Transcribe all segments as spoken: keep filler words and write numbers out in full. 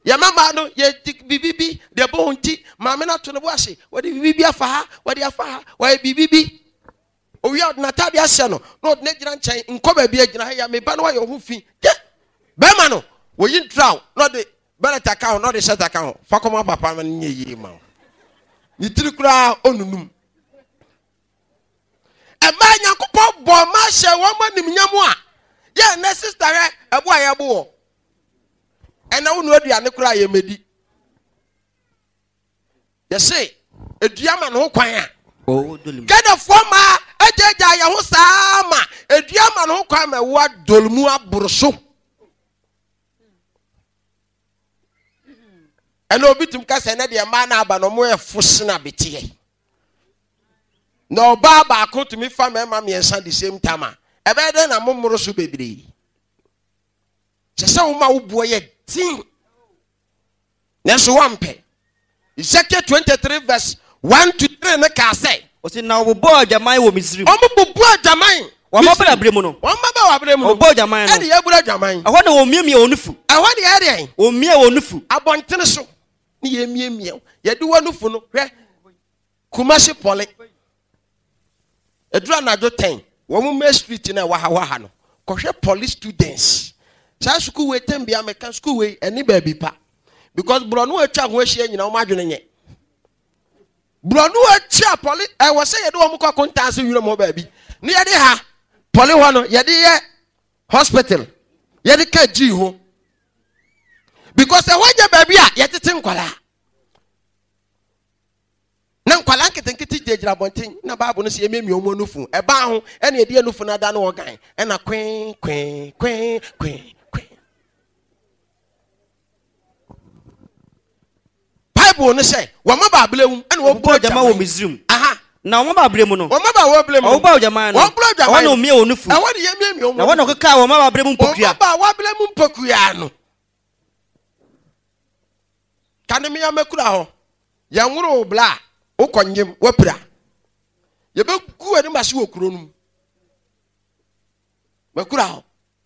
Ya mama no ye bibibi de bonti mama na to no boase wo de bibibi afa ha wo de afa ha wo bibibi o wi od na tade ase no no na gina nchen nko ba bi agina ya me ba no ye ho fi ye be ma no wo yin traw no de bellet account no de short account fa koma papa ma nye yi ma ni tiri kura onunum e ma Nyankopon bo ma hye wo ma nim nyam a ye na sister he ebo ayebo wo ena wonu aduane kura ye medi ye say eduama no kwan a oh dolim kada foma ejeja ya ho sama eduama no kwan ma wo adolmu aboroso ena obitum ka se na de ma na aba no mo e fosena betiye no ba ba ko to mi fa me ma me ensa the same time ebe de na momoro so bebiri se se wo ma wo buo ye tin neso wampe Ezekiel twenty-three verse one to three na ka say o se na obo ajaman wo Misrim o mo bubu ajaman wa ma bra bremu no wa ma ba wa bremu no obo ajaman no e de ya bura ajaman aho na wo miemie onufu aho de ya de wo mie onufu abontene so ni ye miemie ye de wonufu no hwe Kumasi pole edura na jo ten wo mo Main Street na wa ha wa ha no ko hwe police students sa school we tem bia meka school we eni ba bi pa because bronu atwa ho ahia nyina o ma dwene nye bronu atwa police e wo se ye de wo mo kontanse wiro mo ba bi ni ye de ha poli ho no ye de ye hospital ye de ka ji ho because e hoje ba bi a ye tete nkwala na nkwala nketenkete jegira bonten na babu no se ye memi omo nufu e ba ho e na ye de nufu na da no ogan e na kwen kwen kwen kwen Bible no say wo ma ba blemu ene wo bro jama wo Misrim aha na wo ma blemu no wo ma ba wo blemu wo ba jama no wo bro jama wo no mie onufu e wo de ye memi omo na wo no keka wo ma ba blemu mpokua wo ba wo blemu mpokua no kane me ya makura ho ya nwuro bla ukonyem wapira ye be gu ani mase wo kuro num makura ho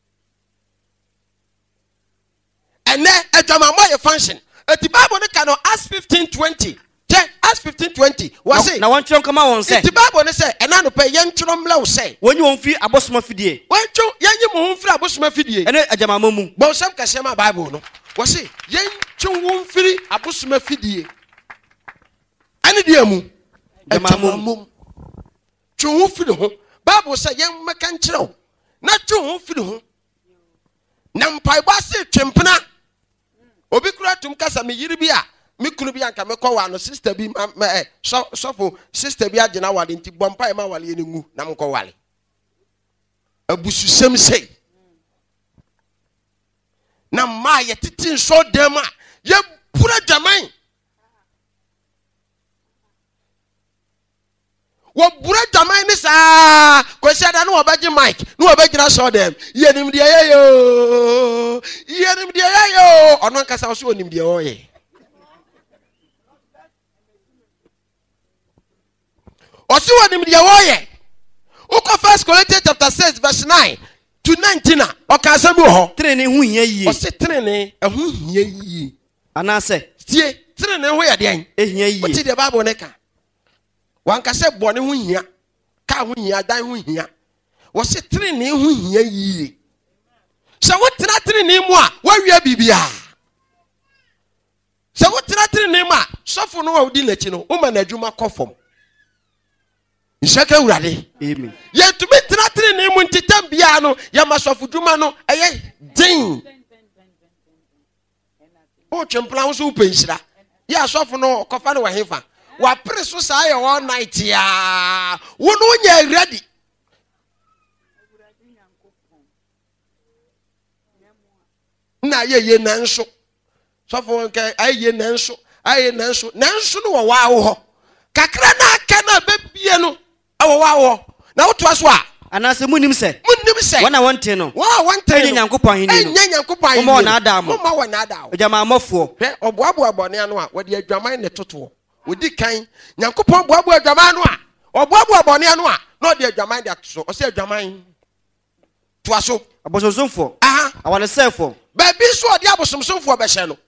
ene adwama mo ye function eti Bible ne ka no Acts fifteen twenty je Acts fifteen twenty wa say na won twon kama won say eti Bible ne say ena no pe ye ntworo mla wo say wonyi won fi abosoma fidie won twu ye nyi mo ho firi abosoma fidie ene ajama mamu bo sam ka sema Bible no wa say ye ntwu won firi abosoma fidie ani dia mu ajama mamu twu ho firi ho Bible say ye meka nkyerɛw na twu ho firi ho na mpai ba se twempena obi kura tum kasa me yiri bi a me kunu bi anka me kɔ wa no sister bi ma eh so sofo sister bi agina wale nti bompa e ma wale ni ngu na me kɔ wale abusu sem sei na ma ye titin so dem a ye pura jaman wo bura jaman ni sa ko se da no obaji mic no obagina so dem ye nim de ye yo ye nim de ye yo ono nkasa so onim de o ye o si onim de o ye uko First Corinthians chapter six verse nine to nineteen o ka se bi ho trene hu hia yie o se trene e hu hia yie ana se tie trene ho ye de an e hia yie o ti de Bible ne ka wan ka se bone ho hia ka ho hia dan ho hia wo se trene ho hia yie se wo tena trene mu a wo wia bibia se wo tena trene mu a sofo no wa di lachi no wo ma na adwuma kofom Nshaka urade amen ye tumi tena trene mu ntitam bia no ya masofo dwuma no eye din o twempla wo so penhira ya sofo no kofa no wa hefa wa pere so sa ye all night ya wo no nya ready na ye ye nanso sofo nke aye nanso aye nanso nanso no wa wo ho kakra na aka na bebie no awo wa wo na wo to aso a ana se munim se munim se wana wonte no wa wonte enye Nyankopon hini no enye Nyankopon hini mo na ada mo mo wa na ada wo ajama amofo hwe oboabo abone ano a wode adwaman ne toto wodi kan Nyankopon boabo adwaman no a oboabo abone ano a na ode adwaman de ato o se adwaman to aso abosomsomfo aha awane sefo ba bi so ode abosomsomfo be hye no